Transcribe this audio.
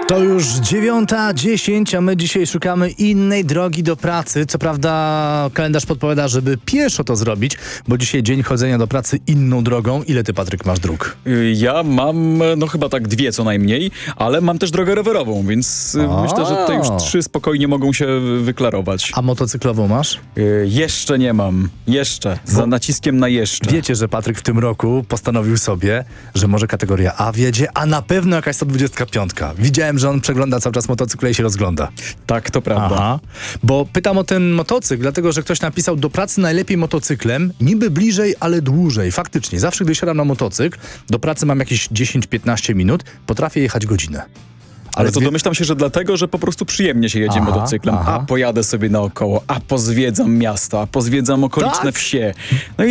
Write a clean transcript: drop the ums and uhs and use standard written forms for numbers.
To już 9:10, a my dzisiaj szukamy innej drogi do pracy. Co prawda kalendarz podpowiada, żeby pieszo to zrobić, bo dzisiaj dzień chodzenia do pracy inną drogą. Ile ty, Patryk, masz dróg? Ja mam, chyba tak 2 co najmniej, ale mam też drogę rowerową, więc myślę, że tutaj już 3 spokojnie mogą się wyklarować. A motocyklową masz? Jeszcze nie mam. Jeszcze. Za naciskiem na jeszcze. Wiecie, że Patryk w tym roku postanowił sobie, że może kategoria A wjedzie, a na pewno jakaś 125. Widziałem, że on przegląda cały czas motocykle i się rozgląda. Tak, to prawda. Aha, bo pytam o ten motocykl, dlatego, że ktoś napisał: do pracy najlepiej motocyklem, niby bliżej, ale dłużej. Faktycznie, zawsze gdy siadam na motocykl, do pracy mam jakieś 10-15 minut, potrafię jechać godzinę. Ale to domyślam się, że dlatego, że po prostu przyjemnie się jedzie motocyklem. A pojadę sobie naokoło, a pozwiedzam miasto, a pozwiedzam okoliczne Tak. wsie. No i